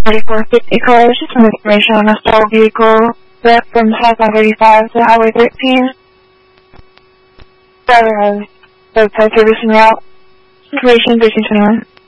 3450 call. Just some information on a stalled vehicle left from Southbound 35 to Highway 13. Driver has roadside service en route. Information 1321.